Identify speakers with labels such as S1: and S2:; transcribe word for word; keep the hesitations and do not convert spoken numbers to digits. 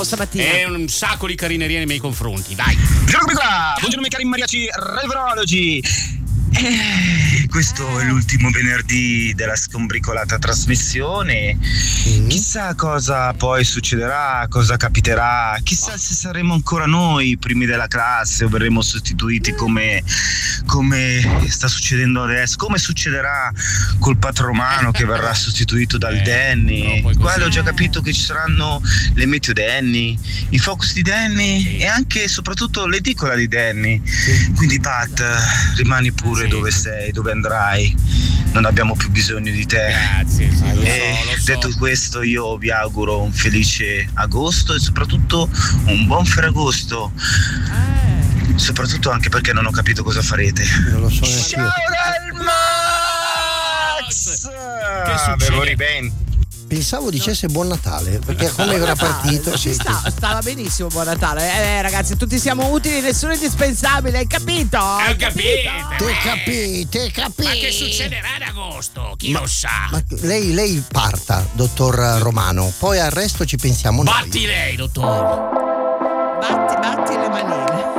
S1: stamattina.
S2: È un sacco di carineria nei miei confronti, dai.
S3: Eccomi qua. Buongiorno miei cari mariachi reverologi. Eh, questo è l'ultimo venerdì della scombricolata trasmissione. Mm. Chissà cosa poi succederà, cosa capiterà. Chissà se saremo ancora noi i primi della classe o verremo sostituiti come, come sta succedendo adesso. Come succederà col Patromano che verrà sostituito dal eh, Danny. No, Qua ho già capito che ci saranno le meteo Danny, i focus di Danny sì. e anche e soprattutto l'edicola di Danny. Sì. Quindi Pat, rimani pure dove sei, dove andrai, non abbiamo più bisogno di te.
S2: Grazie, sì, lo
S3: e
S2: so, lo so.
S3: Detto questo, io vi auguro un felice agosto e soprattutto un buon Ferragosto. Eh. Soprattutto anche perché non ho capito cosa farete.
S4: Non lo so.
S3: Ciao dal Max! Che succede? Ben.
S4: Pensavo dicesse buon Natale, perché come era partito
S1: ci sta, stava benissimo buon Natale. Eh, ragazzi, tutti siamo utili, nessuno è indispensabile, hai capito?
S2: Hai capito?
S4: Te capì, te capì.
S2: Ma che succederà ad agosto? Chi
S4: ma,
S2: lo sa?
S4: Ma lei, lei parta, dottor Romano, poi al resto ci pensiamo noi.
S2: Batti lei, dottor.
S1: Batti, batti le manine.